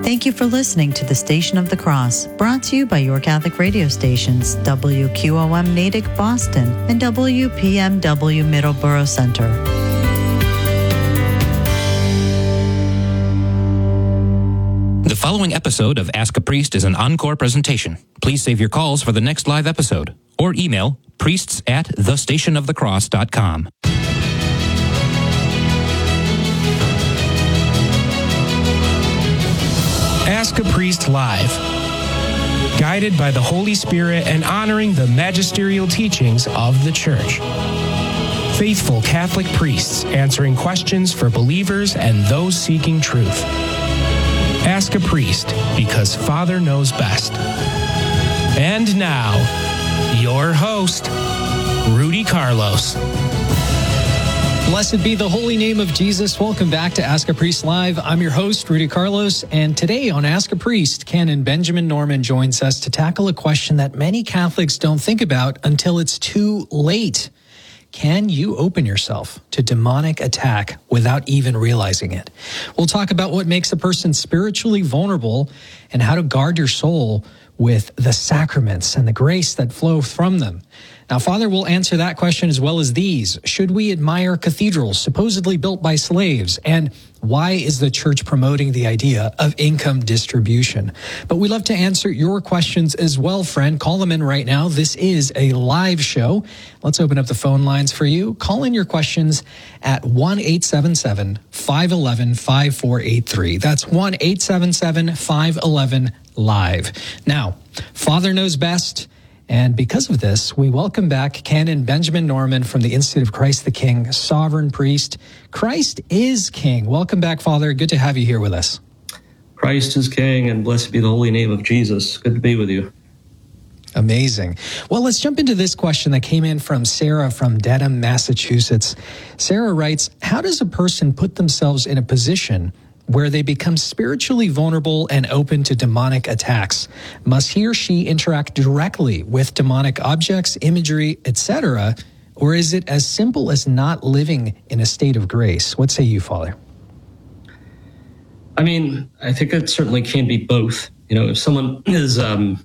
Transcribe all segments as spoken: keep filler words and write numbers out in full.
Thank you for listening to the Station of the Cross, brought to you by your Catholic radio stations, W Q O M Natick, Boston, and W P M W Middleborough Center. The following episode of Ask a Priest is an encore presentation. Please save your calls for the next live episode or email priests at the station of the cross dot com. Ask a Priest Live. Guided by the Holy Spirit and honoring the magisterial teachings of the Church. Faithful Catholic priests answering questions for believers and those seeking truth. Ask a Priest, because Father knows best. And now, your host, Rudy Carlos. Blessed be the holy name of Jesus. Welcome back to Ask a Priest Live. I'm your host, Rudy Carlos, and today on Ask a Priest, Canon Benjamin Norman joins us to tackle a question that many Catholics don't think about until it's too late. Can you open yourself to demonic attack without even realizing it? We'll talk about what makes a person spiritually vulnerable and how to guard your soul with the sacraments and the grace that flow from them. Now, Father will answer that question as well as these. Should we admire cathedrals supposedly built by slaves? And why is the Church promoting the idea of income distribution? But we love to answer your questions as well, friend. Call them in right now. This is a live show. Let's open up the phone lines for you. Call in your questions at one eight seven seven, five one one, five four eight three. That's one eight seven seven, five one one, live. Now, Father knows best. And because of this, we welcome back Canon Benjamin Norman from the Institute of Christ the King, Sovereign Priest. Christ is King. Welcome back, Father. Good to have you here with us. Christ is King, and blessed be the holy name of Jesus. Good to be with you. Amazing. Well, let's jump into this question that came in from Sarah from Dedham, Massachusetts. Sarah writes, how does a person put themselves in a position where they become spiritually vulnerable and open to demonic attacks? Must he or she interact directly with demonic objects, imagery, et cetera, or is it as simple as not living in a state of grace? What say you, Father? I mean, I think it certainly can be both. You know, if someone is um,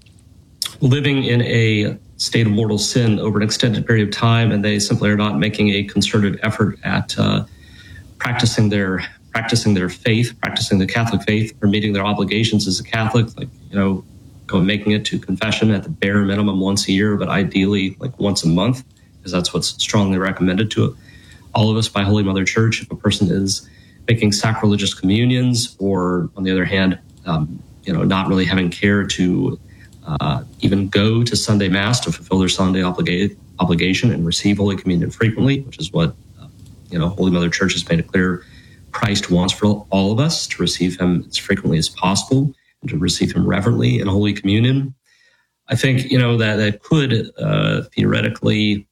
living in a state of mortal sin over an extended period of time and they simply are not making a concerted effort at uh, practicing their practicing their faith, practicing the Catholic faith, or meeting their obligations as a Catholic, like, you know, going, making it to confession at the bare minimum once a year, but ideally like once a month, because that's what's strongly recommended to all of us by Holy Mother Church. If a person is making sacrilegious communions, or on the other hand, um, you know, not really having care to uh, even go to Sunday Mass to fulfill their Sunday obliga- obligation and receive Holy Communion frequently, which is what, uh, you know, Holy Mother Church has made it clear Christ wants for all of us, to receive him as frequently as possible and to receive him reverently in Holy Communion. I think, you know, that, that could uh, theoretically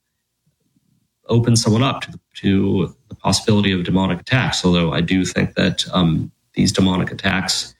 open someone up to the, to the possibility of demonic attacks, although I do think that um, these demonic attacks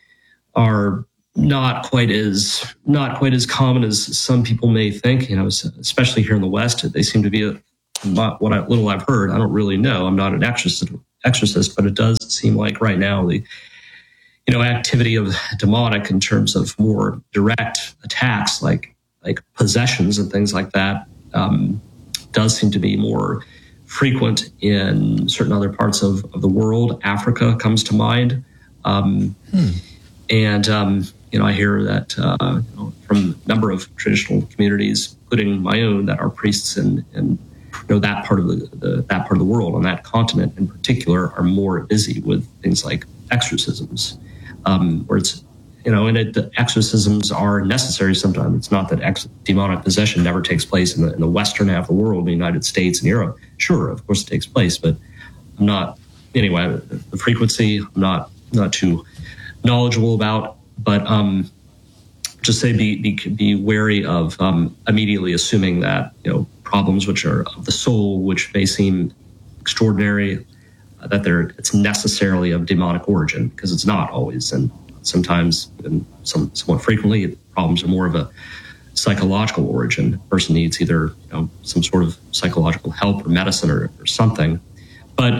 are not quite as not quite as common as some people may think, you know, especially here in the West. They seem to be, a, what I, little I've heard, I don't really know, I'm not an exorcist, exorcist, but it does seem like right now the, you know, activity of demonic in terms of more direct attacks, like like possessions and things like that, um, does seem to be more frequent in certain other parts of, of the world. Africa comes to mind, um, hmm. and um, you know, I hear that uh, you know, from a number of traditional communities, including my own, that are priests in, in you know, that part of the, the that part of the world, on that continent in particular, are more busy with things like exorcisms, um, where it's, you know, and it, the exorcisms are necessary sometimes. It's not that ex- demonic possession never takes place in the, in the western half of the world, the United States and Europe. Sure, of course it takes place, but I'm not, anyway, the frequency I'm not not too knowledgeable about, but um, just say be be, be wary of um, immediately assuming that, you know, problems which are of the soul, which may seem extraordinary, uh, that they're it's necessarily of demonic origin, because it's not always. And sometimes, and some, somewhat frequently, problems are more of a psychological origin. A person needs either, you know, some sort of psychological help or medicine or, or something. But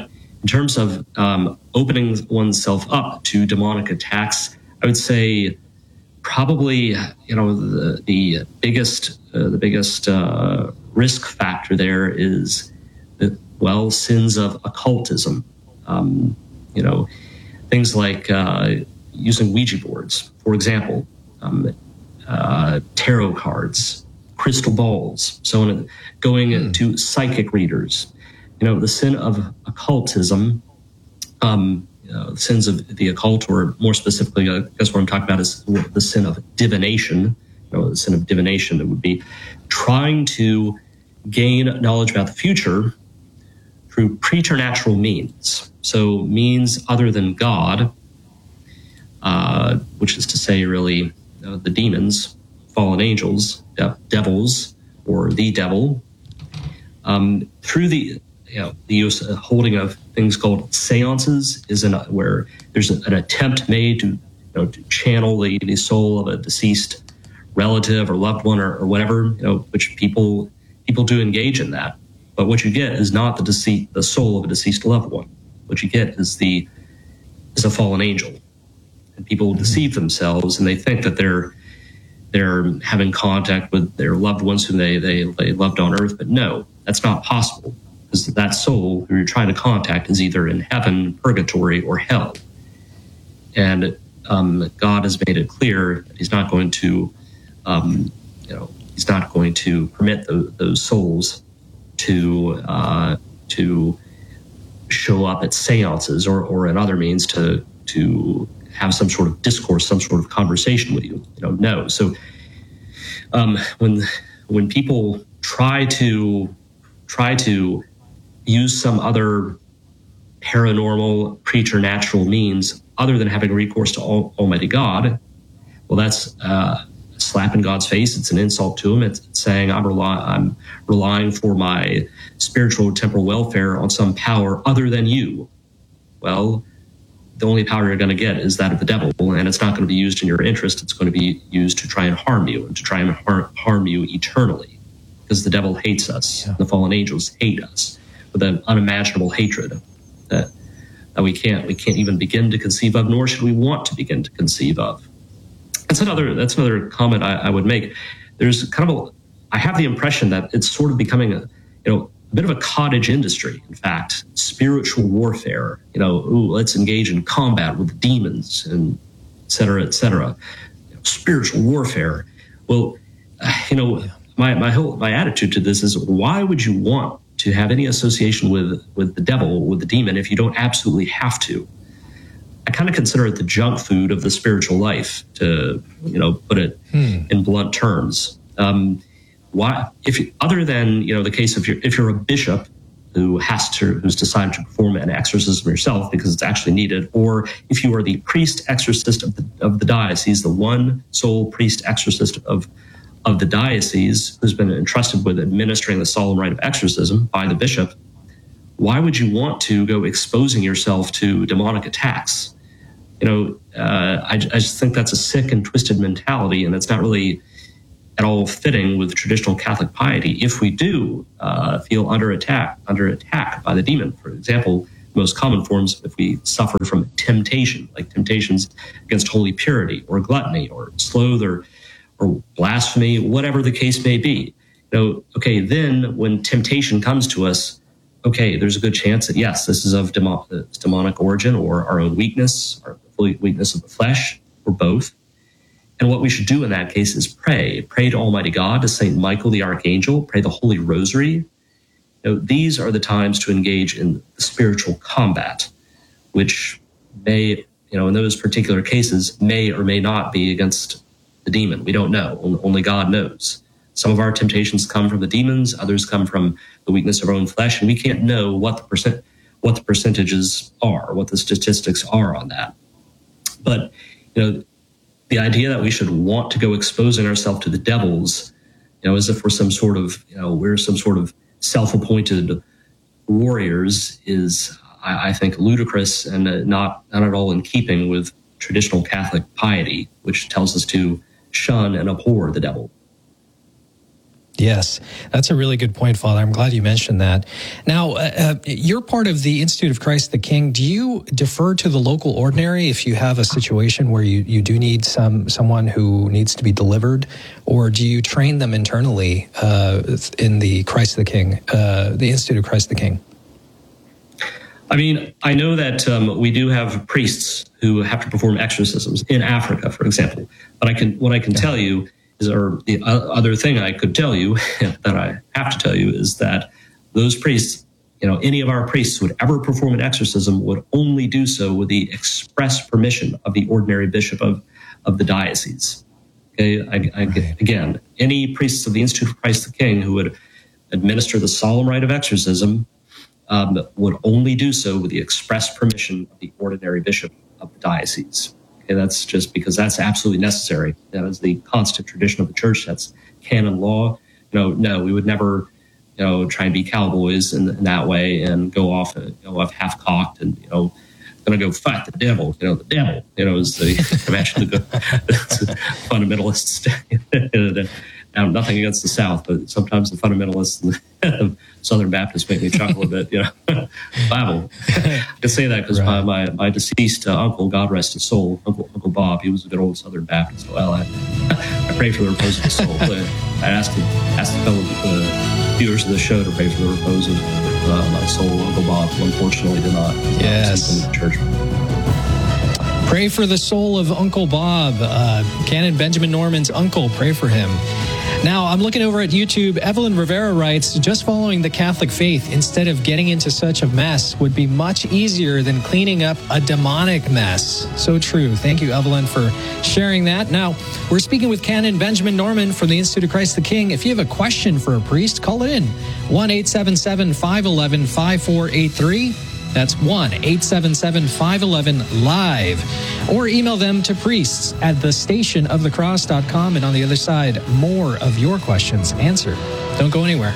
In terms of um, opening oneself up to demonic attacks, I would say probably, you know, the, the biggest uh, the biggest uh, risk factor there is the, well, sins of occultism. Um, you know, things like uh, using Ouija boards, for example, um, uh, tarot cards, crystal balls, so on, going mm. to psychic readers. You know, the sin of occultism, um, you know, the sins of the occult, or more specifically, I guess what I'm talking about is the sin of divination. You know, the sin of divination, that would be trying to gain knowledge about the future through preternatural means. So means other than God, uh, which is to say, really, uh, the demons, fallen angels, de- devils, or the devil, um, through the you know the use uh, holding of things called seances, is an, where there's a, an attempt made to you know to channel the, the soul of a deceased relative or loved one, or, or whatever, you know, which people people do engage in that. But what you get is not the deceit, the soul of a deceased loved one. What you get is the is a fallen angel, and people mm-hmm. deceive themselves, and they think that they're they're having contact with their loved ones whom they they, they loved on earth. But no, that's not possible, because that soul who you're trying to contact is either in heaven, purgatory, or hell. And um, God has made it clear that He's not going to, um, you know, He's not going to permit the, those souls to uh, to show up at seances or, or in other means to to have some sort of discourse, some sort of conversation with you. You know, no. So um, when when people try to try to use some other paranormal, preternatural means other than having recourse to all, Almighty God, well, that's uh, a slap in God's face. It's an insult to Him. It's saying I'm, rely- I'm relying for my spiritual or temporal welfare on some power other than you. Well, the only power you're going to get is that of the devil, and it's not going to be used in your interest. It's going to be used to try and harm you, and to try and har- harm you eternally, because the devil hates us. Yeah. The fallen angels hate us with an unimaginable hatred that, that we can't we can't even begin to conceive of, nor should we want to begin to conceive of. That's another that's another comment I, I would make. There's kind of a I have the impression that it's sort of becoming a you know a bit of a cottage industry. In fact, spiritual warfare. You know, ooh, let's engage in combat with demons and et cetera, et cetera. You know, spiritual warfare. Well, uh, you know, yeah. my my whole my attitude to this is, why would you want to have any association with with the devil, with the demon, if you don't absolutely have to? I kind of consider it the junk food of the spiritual life, to you know put it hmm. in blunt terms. Um, why, if you, other than you know the case of your, if you're a bishop who has to who's decided to perform an exorcism yourself because it's actually needed, or if you are the priest exorcist of the of the diocese, the one sole priest exorcist of of the diocese who's been entrusted with administering the solemn rite of exorcism by the bishop, why would you want to go exposing yourself to demonic attacks? You know, uh, I, I just think that's a sick and twisted mentality, and it's not really at all fitting with traditional Catholic piety. If we do uh, feel under attack, under attack by the demon, for example, most common forms, if we suffer from temptation, like temptations against holy purity, or gluttony, or sloth, or or blasphemy, whatever the case may be. You know, okay, then when temptation comes to us, okay, there's a good chance that, yes, this is of demo- demonic origin, or our own weakness, or weakness of the flesh, or both. And what we should do in that case is pray. Pray to Almighty God, to Saint Michael the Archangel, pray the Holy Rosary. You know, these are the times to engage in spiritual combat, which may, you know, in those particular cases, may or may not be against the demon. We don't know. Only God knows. Some of our temptations come from the demons, others come from the weakness of our own flesh, and we can't know what the percent, what the percentages are, what the statistics are on that. But, you know, the idea that we should want to go exposing ourselves to the devils, you know, as if we're some sort of, you know, we're some sort of self-appointed warriors, is, I, I think, ludicrous and uh, not not at all in keeping with traditional Catholic piety, which tells us to shun and abhor the devil. Yes, that's a really good point, Father. I'm glad you mentioned that. Now, uh, uh, you're part of the Institute of Christ the King. Do you defer to the local ordinary if you have a situation where you, you do need some someone who needs to be delivered, or do you train them internally uh, in the Christ the King, uh, the Institute of Christ the King? I mean, I know that um, we do have priests who have to perform exorcisms in Africa, for example. But I can, what I can tell you is, or the other thing I could tell you that I have to tell you is that those priests, you know, any of our priests who would ever perform an exorcism would only do so with the express permission of the ordinary bishop of, of the diocese. Okay, I, I, right. Again, any priests of the Institute of Christ the King who would administer the solemn rite of exorcism um, would only do so with the express permission of the ordinary bishop of the diocese. Okay, that's just because that's absolutely necessary. That is the constant tradition of the church. That's canon law. You know, no, we would never, you know, try and be cowboys in, in that way and go off, uh, go off half cocked and, you know, going to go fight the devil. You know, the devil, you know, is the convention the fundamentalists. Now, nothing against the South, but sometimes the fundamentalists and Southern Baptists make me chuckle a bit. You know, Bible. I can say that because right. my, my my deceased uh, uncle, God rest his soul, Uncle Uncle Bob, he was a good old Southern Baptist. Well, I I pray for the repose of his soul. But I asked him, asked the fellow uh, viewers of the show to pray for the repose of uh, my soul, Uncle Bob, who unfortunately did not. Yes. In the church. Pray for the soul of Uncle Bob, uh, Canon Benjamin Norman's uncle. Pray for him. Now, I'm looking over at YouTube. Evelyn Rivera writes, just following the Catholic faith instead of getting into such a mess would be much easier than cleaning up a demonic mess. So true. Thank you, Evelyn, for sharing that. Now, we're speaking with Canon Benjamin Norman from the Institute of Christ the King. If you have a question for a priest, call it in. one eight seven seven, five one one, five four eight three. That's one eight seven seven, five one one, live. Or email them to priests at the station of the cross dot com. And on the other side, more of your questions answered. Don't go anywhere.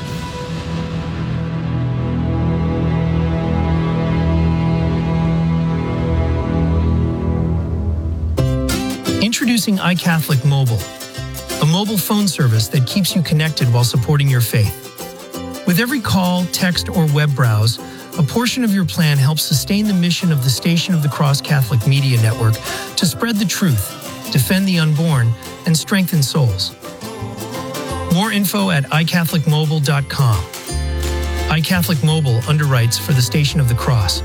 Introducing iCatholic Mobile, a mobile phone service that keeps you connected while supporting your faith. With every call, text, or web browse, a portion of your plan helps sustain the mission of the Station of the Cross Catholic Media Network to spread the truth, defend the unborn, and strengthen souls. More info at i catholic mobile dot com. iCatholic Mobile underwrites for the Station of the Cross.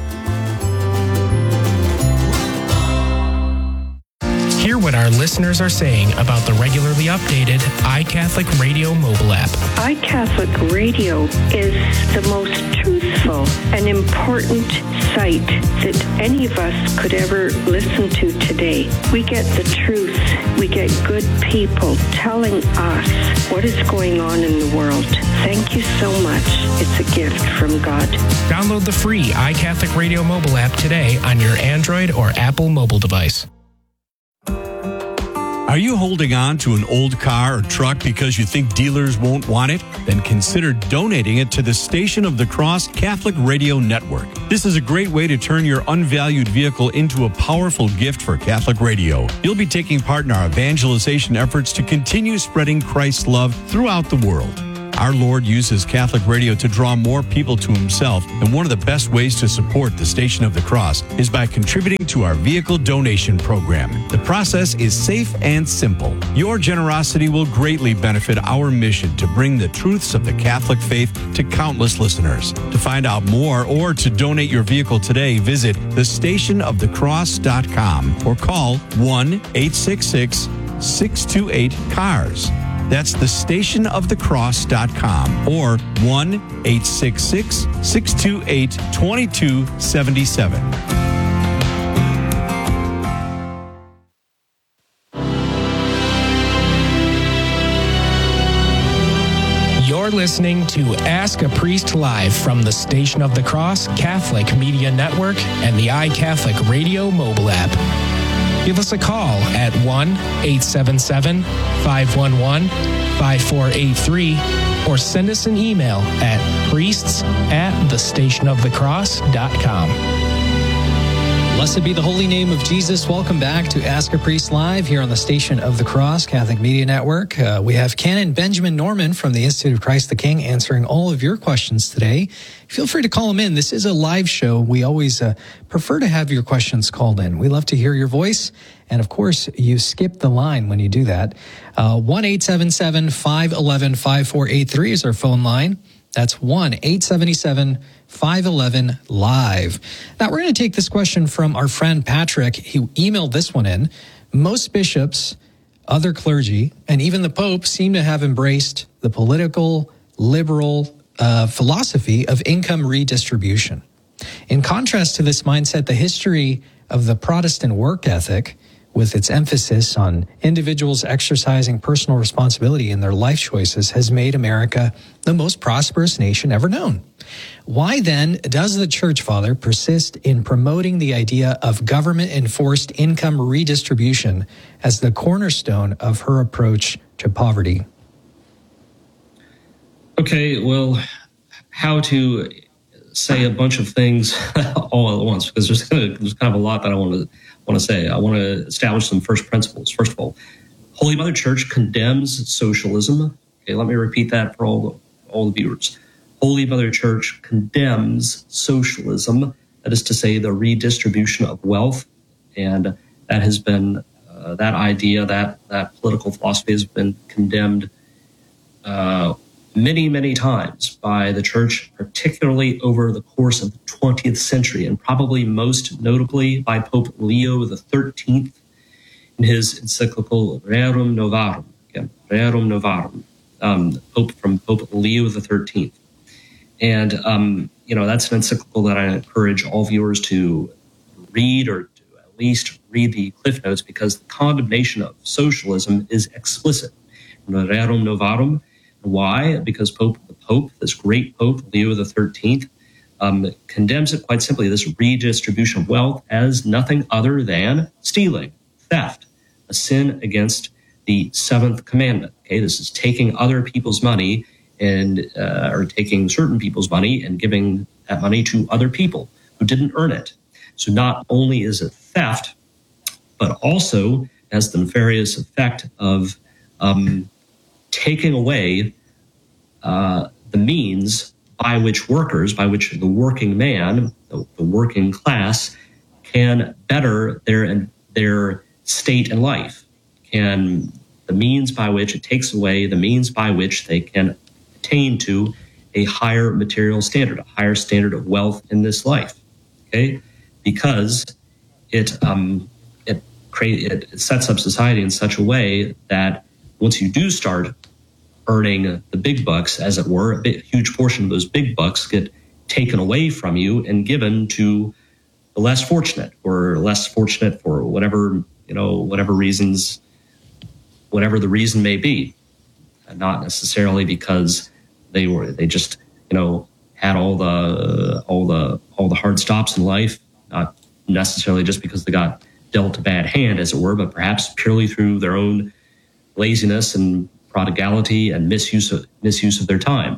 Hear what our listeners are saying about the regularly updated iCatholic Radio mobile app. iCatholic Radio is the most truthful and important site that any of us could ever listen to today. We get the truth. We get good people telling us what is going on in the world. Thank you so much. It's a gift from God. Download the free iCatholic Radio mobile app today on your Android or Apple mobile device. Are you holding on to an old car or truck because you think dealers won't want it? Then consider donating it to the Station of the Cross Catholic Radio Network. This is a great way to turn your unvalued vehicle into a powerful gift for Catholic radio. You'll be taking part in our evangelization efforts to continue spreading Christ's love throughout the world. Our Lord uses Catholic radio to draw more people to himself, and one of the best ways to support the Station of the Cross is by contributing to our vehicle donation program. The process is safe and simple. Your generosity will greatly benefit our mission to bring the truths of the Catholic faith to countless listeners. To find out more or to donate your vehicle today, visit the station of the cross dot com or call one eight six six, six two eight, C A R S. That's the station of the cross dot com or one eight six six, six two eight, two two seven seven. You're listening to Ask a Priest Live from the Station of the Cross Catholic Media Network and the iCatholic Radio mobile app. Give us a call at one eight seven seven, five one one, five four eight three or send us an email at priests at the station of the cross dot com. Blessed be the holy name of Jesus. Welcome back to Ask a Priest Live here on the Station of the Cross Catholic Media Network. Uh, we have Canon Benjamin Norman from the Institute of Christ the King answering all of your questions today. Feel free to call him in. This is a live show. We always uh, prefer to have your questions called in. We love to hear your voice. And of course, you skip the line when you do that. Uh, one eight seven seven, five one one, five four eight three is our phone line. That's one eight seven seven, five one one, live. Now, we're going to take this question from our friend Patrick. He emailed this one in. Most bishops, other clergy, and even the Pope seem to have embraced the political, liberal uh, philosophy of income redistribution. In contrast to this mindset, the history of the Protestant work ethic, with its emphasis on individuals exercising personal responsibility in their life choices, has made America the most prosperous nation ever known. Why then does the Church Father persist in promoting the idea of government-enforced income redistribution as the cornerstone of her approach to poverty? Okay, well, how to say a bunch of things all at once, because there's kind of, there's kind of a lot that I want to want to say. I want to establish some first principles. First of all, Holy Mother Church condemns socialism. Okay, let me repeat that for all the, all the viewers. Holy Mother Church condemns socialism, that is to say, the redistribution of wealth, and that has been uh, that idea, that that political philosophy has been condemned uh, many, many times by the Church, particularly over the course of the twentieth century, and probably most notably by Pope Leo the thirteenth in his encyclical Rerum Novarum. Again, Rerum Novarum, um, Pope from Pope Leo the thirteenth. And, um, you know, that's an encyclical that I encourage all viewers to read, or to at least read the Cliff Notes, because the condemnation of socialism is explicit. Rerum Novarum. Why? Because Pope, the Pope, this great Pope, Leo the thirteenth, um, condemns it quite simply, this redistribution of wealth, as nothing other than stealing, theft, a sin against the seventh commandment. Okay, this is taking other people's money and uh, or taking certain people's money and giving that money to other people who didn't earn it. So not only is it theft, but also has the nefarious effect of um, taking away uh, the means by which workers, by which the working man, the, the working class, can better their their state in life. Can the means by which it takes away the means by which they can attain to a higher material standard, a higher standard of wealth in this life. Okay, because it um, it create it sets up society in such a way that once you do start earning the big bucks, as it were, a big, huge portion of those big bucks get taken away from you and given to the less fortunate, or less fortunate for whatever, you know, whatever reasons, whatever the reason may be. Not necessarily because they were, they just, you know, had all the, all the, all the hard stops in life, not necessarily just because they got dealt a bad hand, as it were, but perhaps purely through their own laziness and prodigality and misuse of, misuse of their time.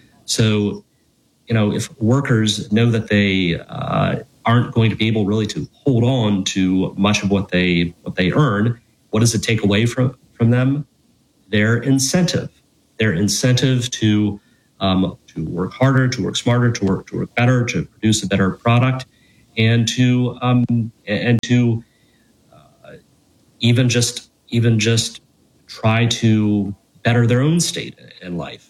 So, you know, if workers know that they uh, aren't going to be able really to hold on to much of what they what they earn, what does it take away from, from them? Their incentive, their incentive to um, to work harder, to work smarter, to work to work better, to produce a better product, and to um, and to uh, even just even just try to better their own state in life.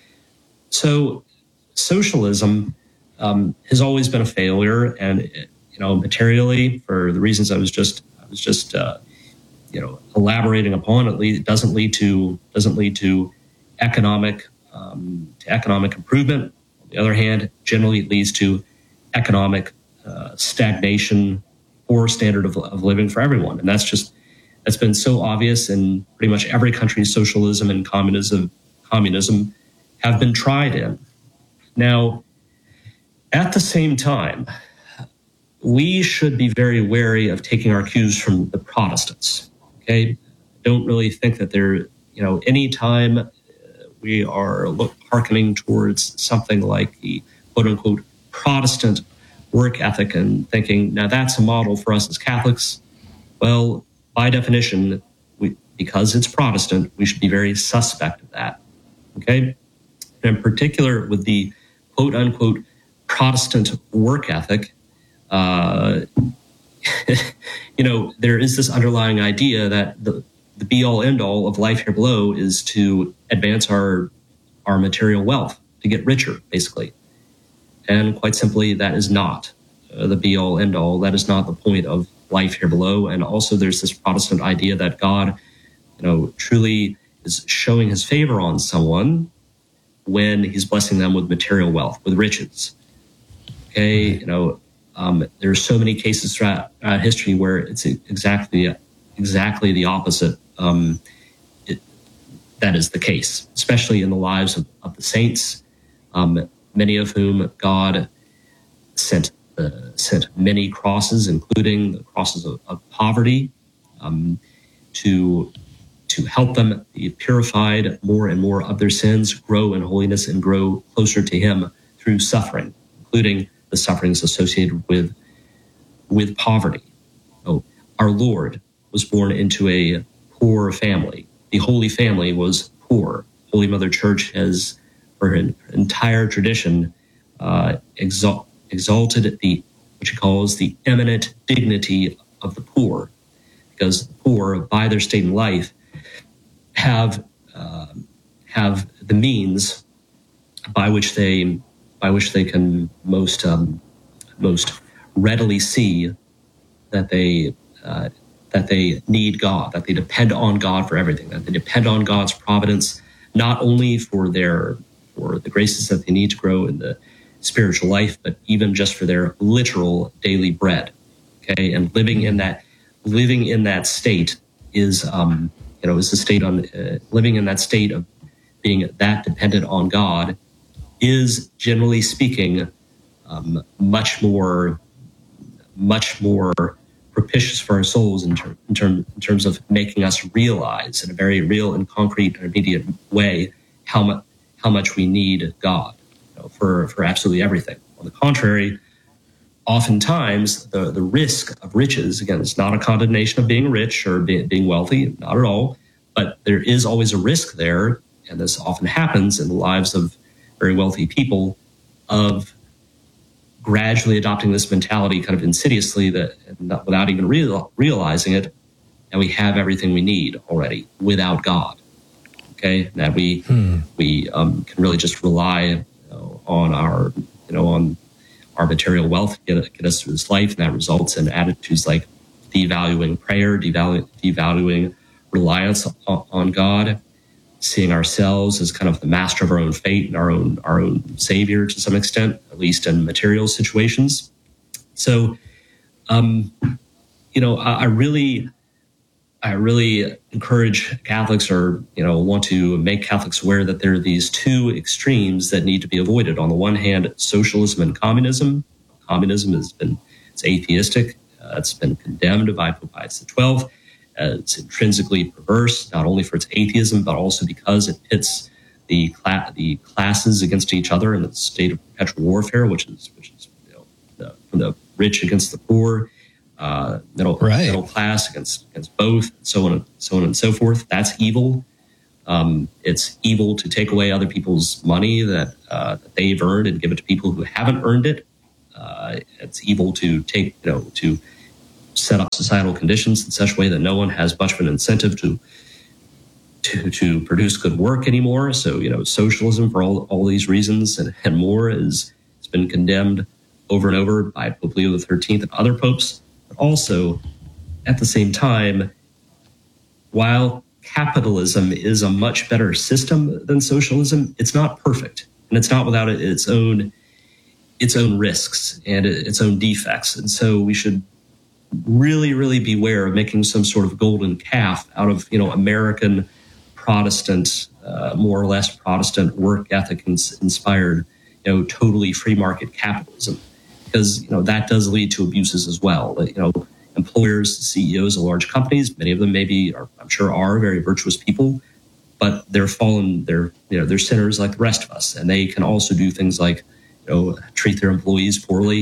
So socialism um, has always been a failure, and you know, materially, for the reasons I was just I was just uh, you know elaborating upon, at least it doesn't lead to doesn't lead to economic um, to economic improvement. On the other hand, generally it leads to economic uh, stagnation, poor standard of, of living for everyone, and that's just that's been so obvious in pretty much every country socialism and communism communism have been tried in. Now, at the same time, we should be very wary of taking our cues from the Protestants. Okay, don't really think that there, you know, any time we are look, hearkening towards something like the quote unquote Protestant work ethic and thinking, now that's a model for us as Catholics. Well, by definition, we, because it's Protestant, we should be very suspect of that. Okay? And in particular, with the quote unquote Protestant work ethic, uh, you know, there is this underlying idea that the, the be all end all of life here below is to advance our, our material wealth, to get richer, basically. And quite simply, that is not uh, the be all end all. That is not the point of life here below. And also there's this Protestant idea that God, you know, truly is showing his favor on someone when he's blessing them with material wealth, with riches. Okay, you know, um, there's so many cases throughout uh, history where it's exactly exactly the opposite. Um, it, that is the case, especially in the lives of, of the saints, um, many of whom God sent uh, sent many crosses, including the crosses of, of poverty, um, to to help them be purified more and more of their sins, grow in holiness, and grow closer to him through suffering, including the sufferings associated with, with poverty. Oh, our Lord was born into a poor family. The Holy Family was poor. Holy Mother Church has, for her entire tradition, uh, exalt, exalted the, what she calls the eminent dignity of the poor, because the poor, by their state in life, have uh, have the means by which they by which they can most um, most readily see that they uh, that they need God, that they depend on God for everything, that they depend on God's providence, not only for their for the graces that they need to grow in the spiritual life, but even just for their literal daily bread. Okay, and living in that living in that state is um, you know is a state on uh, living in that state of being that dependent on God is, generally speaking, um, much more much more propitious for our souls in, ter- in, term, in terms of making us realize in a very real and concrete and immediate way how much how much we need God, you know, for for absolutely everything. On the contrary, oftentimes the the risk of riches, again, it's not a condemnation of being rich or be, being wealthy, not at all, but there is always a risk there, and this often happens in the lives of very wealthy people, of gradually adopting this mentality kind of insidiously, that not, without even real, realizing it, that we have everything we need already without God. Okay, that we hmm. we um, can really just rely, you know, on our you know on our material wealth to get, get us through this life, and that results in attitudes like devaluing prayer, devaluing, devaluing reliance on, on God, seeing ourselves as kind of the master of our own fate and our own our own savior to some extent, at least in material situations. So, um, you know, I, I really, I really encourage Catholics, or you know, want to make Catholics aware that there are these two extremes that need to be avoided. On the one hand, socialism and communism. Communism has been it's atheistic. Uh, it's been condemned by Pope Pius the twelfth. Uh, it's intrinsically perverse, not only for its atheism, but also because it pits the cla- the classes against each other in a state of perpetual warfare, which is which is you know, the, from the rich against the poor, uh, middle right. middle class against against both, so on and so on and so forth. That's evil. Um, it's evil to take away other people's money that, uh, that they've earned and give it to people who haven't earned it. Uh, it's evil to take you know to set up societal conditions in such a way that no one has much of an incentive to to to produce good work anymore. So, you know, socialism for all, all these reasons and, and more is has been condemned over and over by Pope Leo the thirteenth and other popes. But also, at the same time, while capitalism is a much better system than socialism, it's not perfect, and it's not without its own its own risks and its own defects. And so we should really, really beware of making some sort of golden calf out of, you know, American Protestant, uh, more or less Protestant work ethic ins- inspired, you know, totally free market capitalism, because, you know, that does lead to abuses as well. You know, employers, C E Os of large companies, many of them maybe are, I'm sure, are very virtuous people, but they're fallen, they're, you know, they're sinners like the rest of us. And they can also do things like, you know, treat their employees poorly,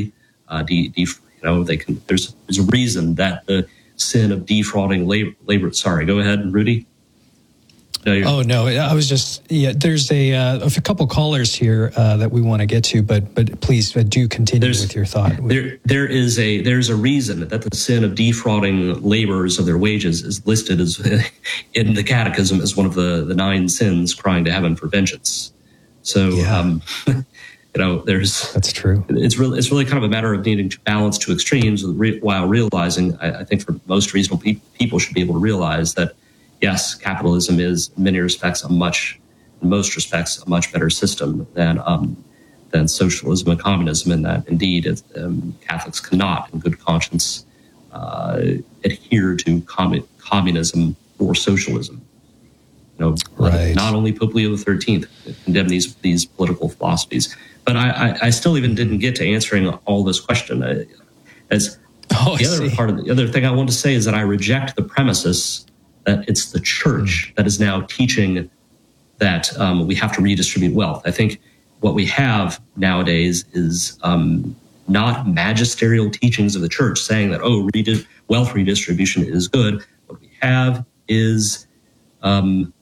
uh, de, de, you know, they can. There's there's a reason that the sin of defrauding labor. labor sorry, go ahead, Rudy. No, oh no, I was just yeah. There's a, uh, a couple callers here uh, that we want to get to, but but please uh, do continue there's, with your thought. There there is a there's a reason that the sin of defrauding laborers of their wages is listed as in the Catechism as one of the, the nine sins crying to heaven for vengeance. So yeah. um, you know, there's that's true. It's really it's really kind of a matter of needing to balance two extremes while realizing. I, I think for most reasonable pe- people should be able to realize that. Yes, capitalism is, in many respects, a much, in most respects, a much better system than um, than socialism and communism. And that, indeed, it, um, Catholics cannot, in good conscience, uh, adhere to commun- communism or socialism. You know, right. Not only Pope Leo the thirteenth condemned these these political philosophies, but I, I, I still even didn't get to answering all this question. I, as oh, the other part of the, the other thing I want to say is that I reject the premises that it's the church that is now teaching that um, we have to redistribute wealth. I think what we have nowadays is um, not magisterial teachings of the church saying that, oh, redi- wealth redistribution is good. What we have is, um,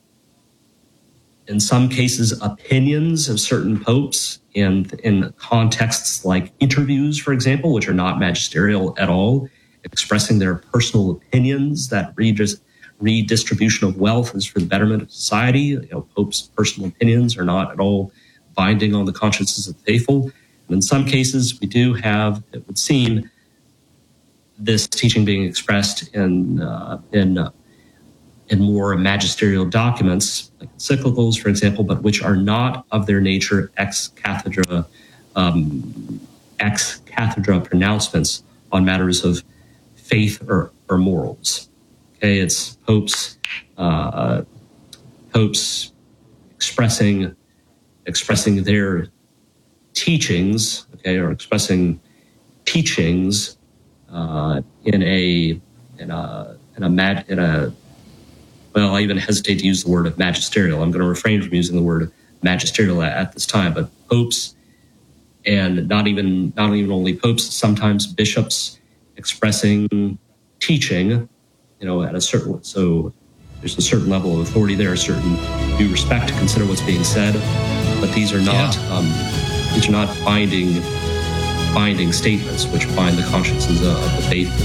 in some cases, opinions of certain popes in, in contexts like interviews, for example, which are not magisterial at all, expressing their personal opinions that redis- redistribution of wealth is for the betterment of society. You know, Pope's personal opinions are not at all binding on the consciences of the faithful. And in some cases, we do have, it would seem, this teaching being expressed in uh, in uh, in more magisterial documents, like encyclicals, for example, but which are not of their nature ex cathedra um, ex cathedra pronouncements on matters of faith or, or morals. Okay, it's popes, uh, popes expressing expressing their teachings, okay, or expressing teachings uh, in a in a in a mag, in a well, I even hesitate to use the word of magisterial. I'm going to refrain from using the word magisterial at, at this time. But popes, and not even not even only popes, sometimes bishops expressing teaching. You know, at a certain, so there's a certain level of authority there, a certain due respect to consider what's being said, but these are not, yeah. um, these are not binding, binding statements which bind the consciences of, of the faithful.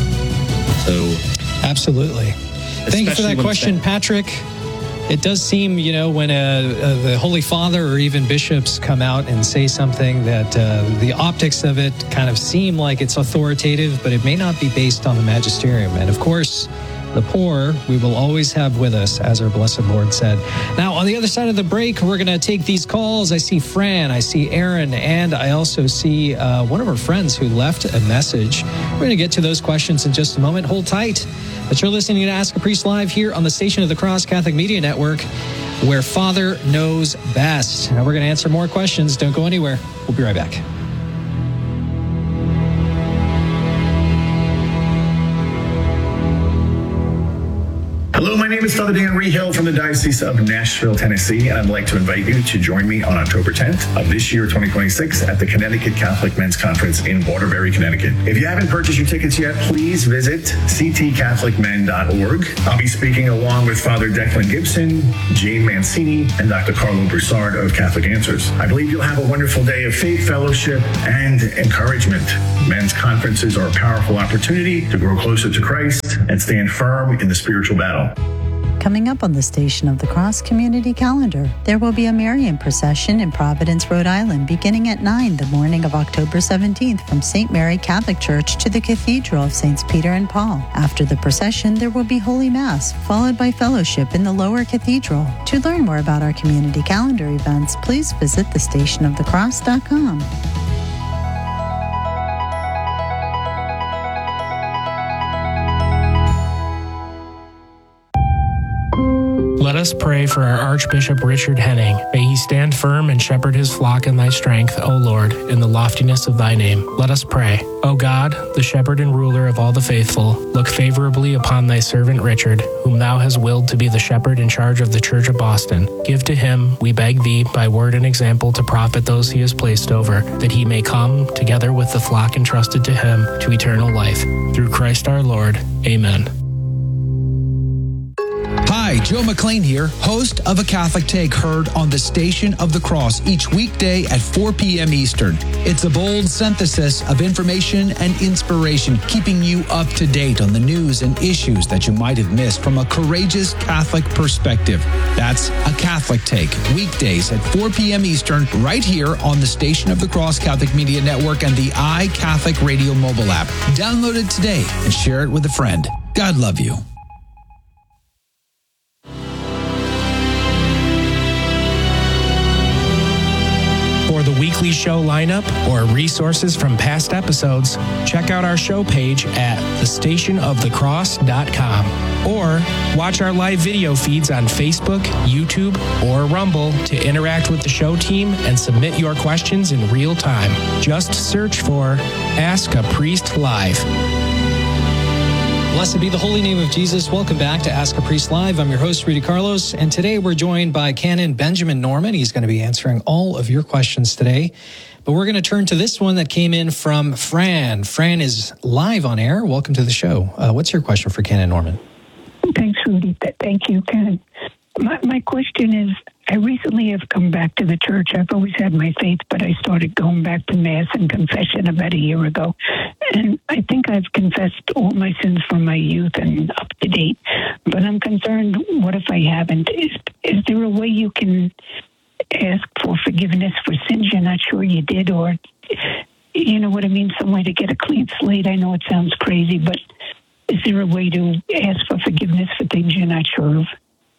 So, absolutely. Thank you for that question, Patrick. It does seem, you know, when uh, uh, the Holy Father or even bishops come out and say something that uh, the optics of it kind of seem like it's authoritative, but it may not be based on the magisterium. And of course, the poor we will always have with us, as our blessed Lord said. Now, on the other side of the break, we're going to take these calls. I see Fran, I see Aaron, and I also see uh, one of our friends who left a message. We're going to get to those questions in just a moment. Hold tight. But you're listening to Ask a Priest Live here on the Station of the Cross Catholic Media Network, where Father knows best. Now we're going to answer more questions. Don't go anywhere. We'll be right back. Hello, my name is Father Dan Rehill from the Diocese of Nashville, Tennessee, and I'd like to invite you to join me on October tenth of this year, twenty twenty-six, at the Connecticut Catholic Men's Conference in Waterbury, Connecticut. If you haven't purchased your tickets yet, please visit c t catholic men dot org. I'll be speaking along with Father Declan Gibson, Jane Mancini, and Doctor Carlo Broussard of Catholic Answers. I believe you'll have a wonderful day of faith, fellowship, and encouragement. Men's conferences are a powerful opportunity to grow closer to Christ and stand firm in the spiritual battle. Coming up on the Station of the Cross community calendar, there will be a Marian procession in Providence, Rhode Island, beginning at nine the morning of October seventeenth from Saint Mary Catholic Church to the Cathedral of Saints Peter and Paul. After the procession, there will be Holy Mass, followed by fellowship in the Lower Cathedral. To learn more about our community calendar events, please visit the station of the cross dot com. Let Let us pray for our Archbishop Richard Henning. May he stand firm and shepherd his flock in thy strength, O Lord, in the loftiness of thy name. Let us pray. O God, the shepherd and ruler of all the faithful, look favorably upon thy servant Richard, whom thou hast willed to be the shepherd in charge of the Church of Boston. Give to him, we beg thee, by word and example to profit those he has placed over, that he may come, together with the flock entrusted to him, to eternal life. Through Christ our Lord. Amen. Hi, Joe McLean here, host of A Catholic Take, heard on the Station of the Cross each weekday at four p.m. Eastern. It's a bold synthesis of information and inspiration, keeping you up to date on the news and issues that you might have missed from a courageous Catholic perspective. That's A Catholic Take, weekdays at four p.m. Eastern, right here on the Station of the Cross Catholic Media Network and the iCatholic Radio mobile app. Download it today and share it with a friend. God love you. For the weekly show lineup or resources from past episodes, check out our show page at the station of the cross dot com or watch our live video feeds on Facebook, YouTube, or Rumble to interact with the show team and submit your questions in real time. Just search for Ask a Priest Live. Blessed be the holy name of Jesus. Welcome back to Ask a Priest Live. I'm your host, Rudy Carlos, and today we're joined by Canon Benjamin Norman. He's going to be answering all of your questions today. But we're going to turn to this one that came in from Fran. Fran is live on air. Welcome to the show. Uh, what's your question for Canon Norman? Thanks, Rudy. Thank you, Canon. My, my question is, I recently have come back to the church. I've always had my faith, but I started going back to Mass and confession about a year ago. And I think I've confessed all my sins from my youth and up to date. But I'm concerned, what if I haven't? Is, is there a way you can ask for forgiveness for sins you're not sure you did? Or, you know what I mean, some way to get a clean slate? I know it sounds crazy, but is there a way to ask for forgiveness for things you're not sure of?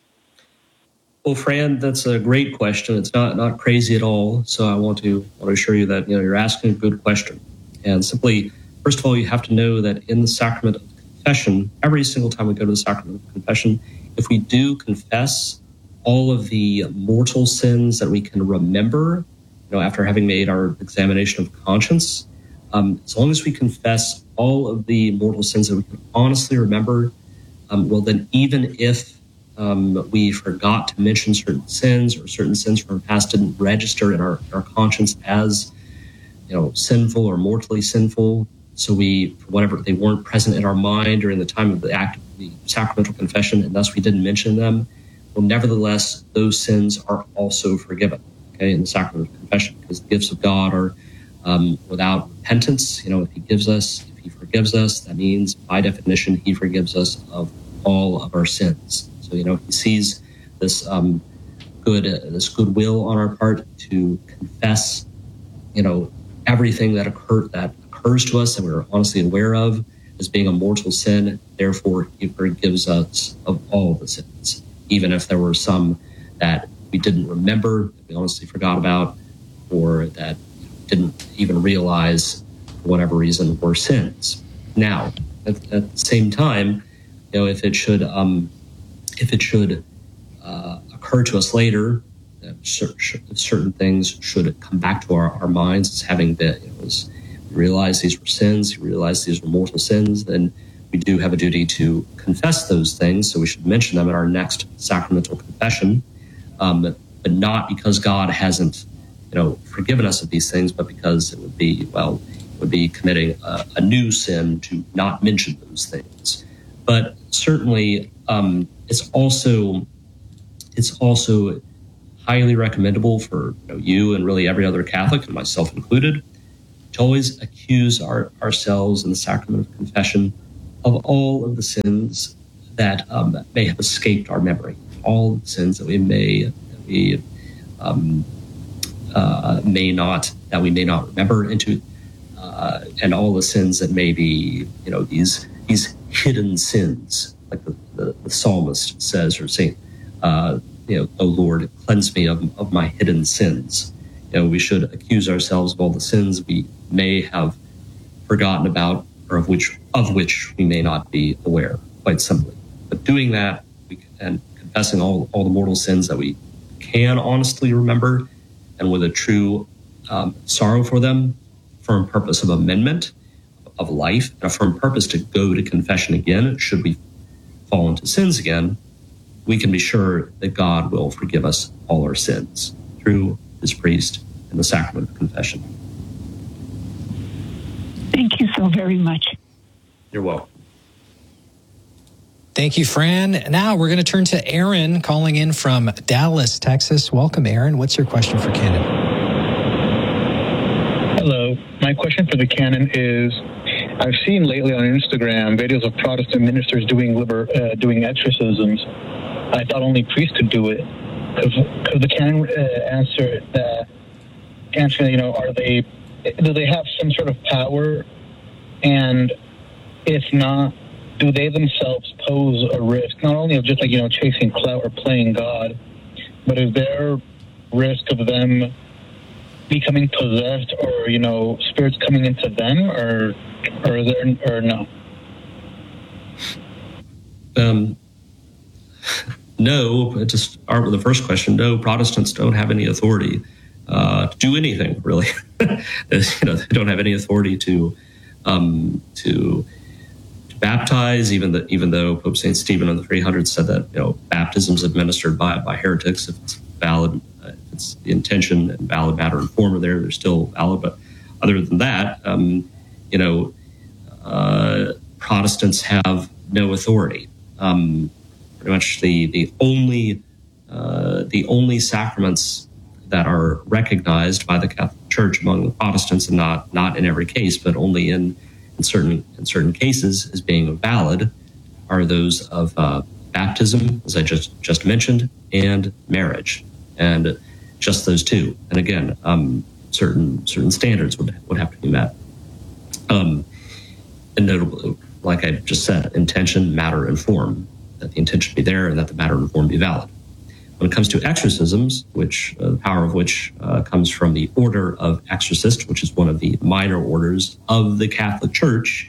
Well, Fran, that's a great question. It's not, not crazy at all. So I want to want to assure you that you know you're asking a good question. And simply, first of all, you have to know that in the sacrament of confession, every single time we go to the sacrament of confession, if we do confess all of the mortal sins that we can remember, you know, after having made our examination of conscience, um, as long as we confess all of the mortal sins that we can honestly remember, um, well, then even if Um, we forgot to mention certain sins or certain sins from our past didn't register in our, our conscience as, you know, sinful or mortally sinful. So we, for whatever, they weren't present in our mind during the time of the act of the sacramental confession, and thus we didn't mention them. Well, nevertheless, those sins are also forgiven, okay, in the sacrament of confession, because the gifts of God are um, without repentance. You know, if he gives us, if he forgives us, that means by definition, he forgives us of all of our sins. So, you know, he sees this um, good, uh, this goodwill on our part to confess, you know, everything that occur that occurs to us that we're honestly aware of as being a mortal sin. Therefore, he forgives us of all the sins, even if there were some that we didn't remember, that we honestly forgot about, or that didn't even realize for whatever reason were sins. Now, at, at the same time, you know, if it should. Um, If it should uh, occur to us later, that certain things should come back to our, our minds as having been, you know, as we realize these were sins, we realize these were mortal sins, then we do have a duty to confess those things. So we should mention them in our next sacramental confession, um, but, but not because God hasn't, you know, forgiven us of these things, but because it would be, well, it would be committing a, a new sin to not mention those things. But certainly, um, It's also it's also highly recommendable for you, know, you and really every other Catholic, and myself included, to always accuse our, ourselves in the sacrament of confession of all of the sins that, um, that may have escaped our memory, all the sins that we may that we um, uh, may not that we may not remember into, uh, and all the sins that may be, you know, these these hidden sins. Like the, the, the psalmist says, or Saint, uh, you know, "O Lord, cleanse me of, of my hidden sins." You know, we should accuse ourselves of all the sins we may have forgotten about, or of which of which we may not be aware. Quite simply, but doing that we can, and confessing all, all the mortal sins that we can honestly remember, and with a true um, sorrow for them, firm purpose of amendment of life, and a firm purpose to go to confession again should we fall into sins again, we can be sure that God will forgive us all our sins through his priest and the sacrament of confession. Thank you so very much. You're welcome. Thank you, Fran. Now we're going to turn to Aaron calling in from Dallas, Texas. Welcome, Aaron. What's your question for Canon? Hello. My question for the Canon is, I've seen lately on Instagram videos of Protestant ministers doing liber, uh, doing exorcisms. I thought only priests could do it. Could the Canon uh, answer uh, answer? You know, are they? Do they have some sort of power? And if not, do they themselves pose a risk, not only of just like, you know, chasing clout or playing God, but is there risk of them becoming possessed or, you know, spirits coming into them, or or is there, or no? Um, no, to start with the first question, no, Protestants don't have any authority uh, to do anything, really. you know, they don't have any authority to um, to baptize, even that, even though Pope Saint Stephen in the three hundreds said that, you know, baptisms administered by by heretics, if it's valid, uh, if it's the intention and valid matter and form are there, they're still valid. But other than that, um, you know, uh, Protestants have no authority. Um, pretty much the the only uh, the only sacraments that are recognized by the Catholic Church among the Protestants, and not not in every case, but only in in certain in certain cases as being valid, are those of uh, baptism, as I just just mentioned, and marriage, and just those two. And again, um, certain certain standards would would have to be met. Um, and notably, like I just said, intention, matter, and form. That the intention be there, and that the matter and form be valid. When it comes to exorcisms, which uh, the power of which uh, comes from the Order of Exorcists, which is one of the minor orders of the Catholic Church,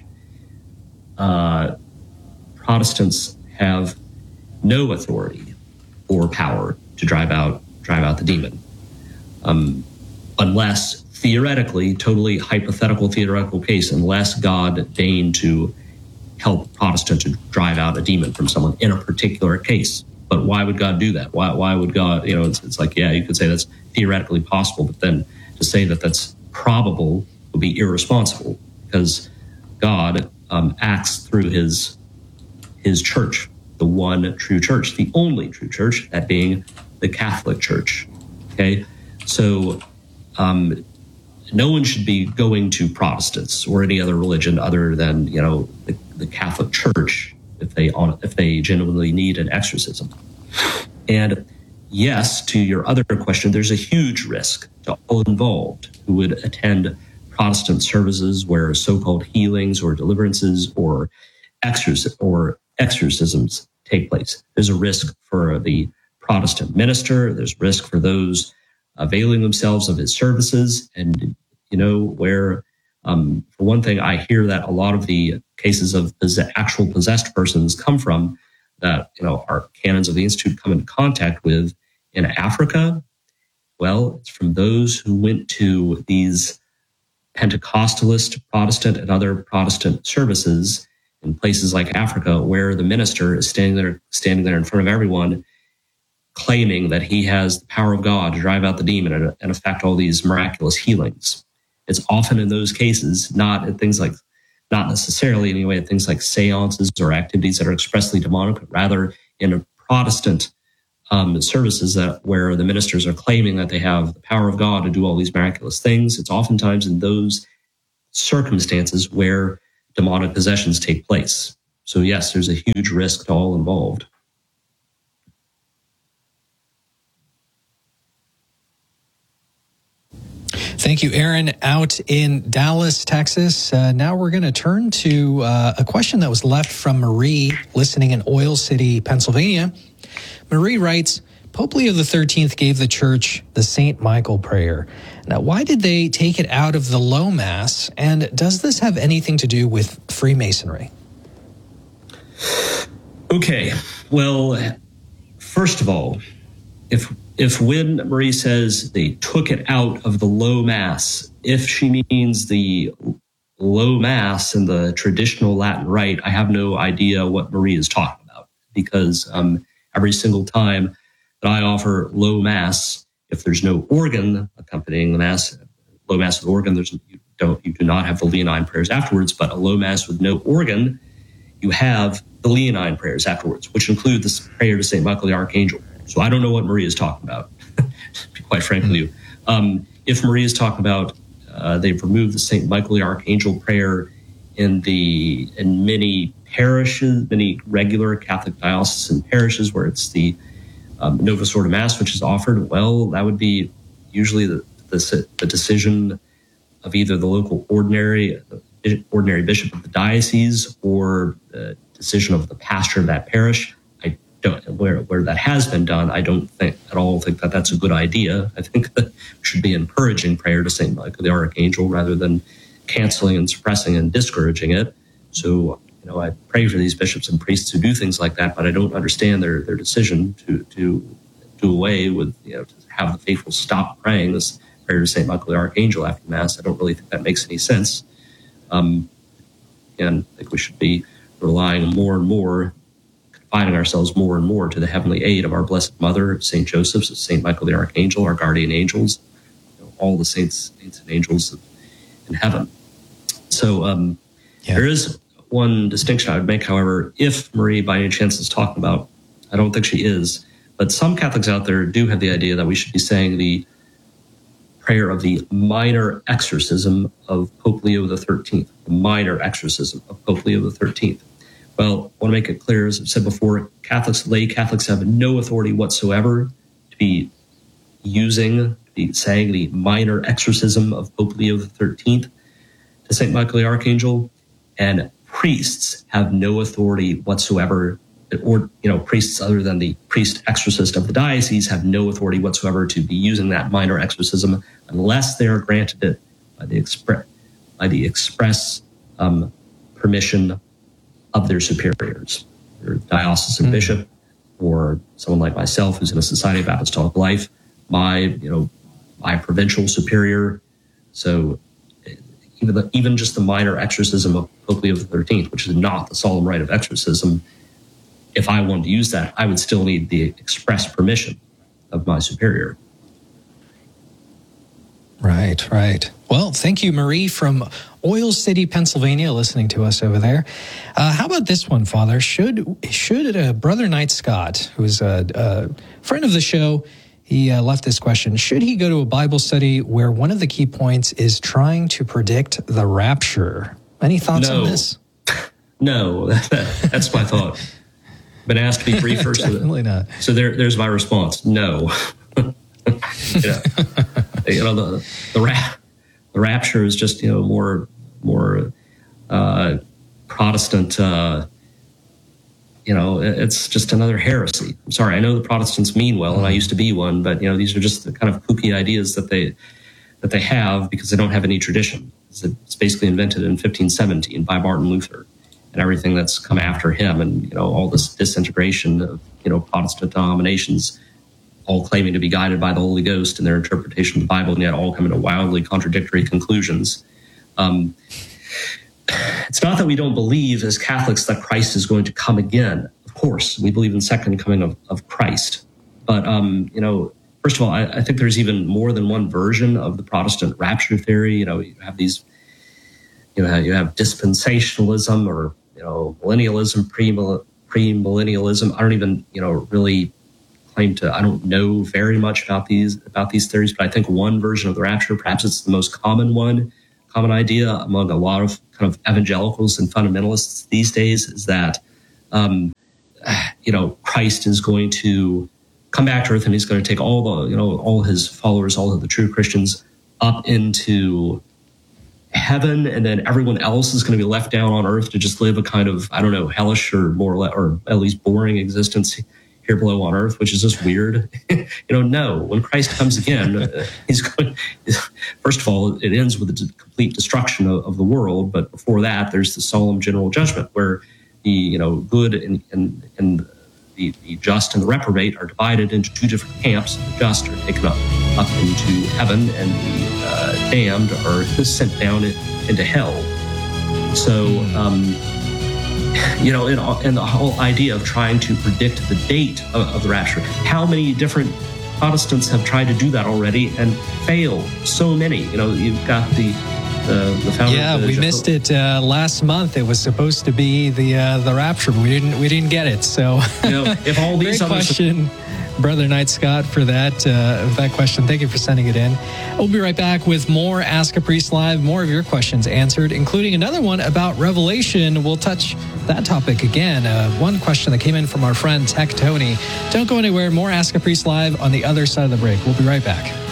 uh, Protestants have no authority or power to drive out drive out the demon, um, unless theoretically, totally hypothetical theoretical case, unless God deigned to help Protestant to drive out a demon from someone in a particular case. But why would God do that? Why why would God, you know, it's, it's like, yeah, you could say that's theoretically possible, but then to say that that's probable would be irresponsible, because God um, acts through his his church, the one true church, the only true church, that being the Catholic Church. Okay, so um, no one should be going to Protestants or any other religion other than, you know, the, the Catholic Church if they if they genuinely need an exorcism. And yes, to your other question, there's a huge risk to all involved who would attend Protestant services where so-called healings or deliverances or exorc- or exorcisms take place. There's a risk for the Protestant minister. There's risk for those availing themselves of his services. And, you know, where, um, for one thing, I hear that a lot of the cases of actual possessed persons come from that, you know, our canons of the Institute come into contact with in Africa. Well, it's from those who went to these Pentecostalist, Protestant, and other Protestant services in places like Africa, where the minister is standing there, standing there in front of everyone, claiming that he has the power of God to drive out the demon and, and effect all these miraculous healings. It's often in those cases, not in things like, not necessarily anyway, in things like seances or activities that are expressly demonic, but rather in a Protestant um, services that where the ministers are claiming that they have the power of God to do all these miraculous things. It's oftentimes in those circumstances where demonic possessions take place. So yes, there's a huge risk to all involved. Thank you, Aaron, out in Dallas, Texas. Uh, now we're going to turn to uh, a question that was left from Marie, listening in Oil City, Pennsylvania. Marie writes, Pope Leo the thirteenth gave the church the Saint Michael prayer. Now, why did they take it out of the Low Mass? And does this have anything to do with Freemasonry? Okay, well, first of all, if if when Marie says they took it out of the low mass, if she means the low mass in the traditional Latin rite, I have no idea what Marie is talking about, because um, every single time that I offer low mass, if there's no organ accompanying the mass, low mass with organ, there's you don't you do not have the Leonine prayers afterwards, but a low mass with no organ, you have the Leonine prayers afterwards, which include this prayer to Saint Michael the Archangel. So I don't know what Marie is talking about, to be quite frank with you. Um, if Marie is talking about uh, they've removed the Saint Michael the Archangel prayer in the in many parishes, many regular Catholic diocesan parishes where it's the um, Novus Ordo Mass which is offered, well, that would be usually the, the, the decision of either the local ordinary ordinary bishop of the diocese or the decision of the pastor of that parish. I don't where where that has been done. I don't think at all think that that's a good idea. I think that we should be encouraging prayer to Saint Michael the Archangel rather than canceling and suppressing and discouraging it. So, you know, I pray for these bishops and priests who do things like that, but I don't understand their their decision to to do away with, you know, to have the faithful stop praying this prayer to Saint Michael the Archangel after Mass. I don't really think that makes any sense. Um, and I think we should be relying more and more, confining ourselves more and more to the heavenly aid of our Blessed Mother, Saint Joseph, Saint Michael the Archangel, our guardian angels, you know, all the saints, saints and angels in heaven. So um, yeah. There is one distinction I would make, however, if Marie by any chance is talking about, I don't think she is, but some Catholics out there do have the idea that we should be saying the prayer of the minor exorcism of Pope Leo the thirteenth, the minor exorcism of Pope Leo the thirteenth. Well, I want to make it clear, as I've said before, Catholics, lay Catholics have no authority whatsoever to be using, to be saying the minor exorcism of Pope Leo the thirteenth to Saint Michael the Archangel, and priests have no authority whatsoever, or, you know, priests other than the priest exorcist of the diocese have no authority whatsoever to be using that minor exorcism unless they are granted it by the express by the express um, permission of their superiors, their diocesan mm-hmm. bishop, or someone like myself who's in a Society of Apostolic Life, my, you know, my provincial superior. So even the, even just the minor exorcism of Pope Leo the thirteenth, which is not the solemn rite of exorcism, if I wanted to use that, I would still need the express permission of my superior. Right, right. Well, thank you, Marie from Oil City, Pennsylvania, listening to us over there. Uh, how about this one, Father? Should should uh, Brother Knight Scott, who's a, a friend of the show, he uh, left this question. Should he go to a Bible study where one of the key points is trying to predict the rapture? Any thoughts no. on this? No, that's my thought. Been asked to be briefer. Definitely so not. So there, there's my response. No. you know, you know the the, ra- the rapture is just, you know, more more uh, Protestant. Uh, you know, it's just another heresy. I'm sorry. I know the Protestants mean well, and I used to be one, but you know, these are just the kind of kooky ideas that they that they have because they don't have any tradition. It's basically invented in fifteen seventeen by Martin Luther. And everything that's come after him, and you know, all this disintegration of, you know, Protestant denominations, all claiming to be guided by the Holy Ghost in their interpretation of the Bible, and yet all coming to wildly contradictory conclusions. Um, it's not that we don't believe as Catholics that Christ is going to come again. Of course, we believe in the second coming of, of Christ. But um, you know, first of all, I, I think there's even more than one version of the Protestant rapture theory. You know, you have these. You know, you have dispensationalism or, you know, millennialism, pre-millennialism. I don't even, you know, really claim to, I don't know very much about these, about these theories, but I think one version of the rapture, perhaps it's the most common one, common idea among a lot of kind of evangelicals and fundamentalists these days is that, um, you know, Christ is going to come back to earth and he's going to take all the, you know, all his followers, all of the true Christians up into heaven, and then everyone else is going to be left down on earth to just live a kind of, I don't know, hellish or more or at least boring existence here below on earth, which is just weird. you know, no, when Christ comes again, he's going, first of all, it ends with the complete destruction of, of the world. But before that, there's the solemn general judgment where the, you know, good and, and, and the, the just and the reprobate are divided into two different camps. The just are taken up, up into heaven, and the uh, damned are sent down into hell. So, um, you know, and, and the whole idea of trying to predict the date of, of the rapture. How many different Protestants have tried to do that already and failed? So many. You know, you've got the the, the founder. Yeah, of the we Jehovah- missed it uh, last month. It was supposed to be the uh, the rapture, but we didn't we didn't get it. So, you know, if all these great other question, Brother Knight Scott, for that uh, that question. Thank you for sending it in. We'll be right back with more Ask a Priest Live, more of your questions answered, including another one about Revelation. We'll touch that topic again. Uh, one question that came in from our friend Tech Tony. Don't go anywhere. More Ask a Priest Live on the other side of the break. We'll be right back.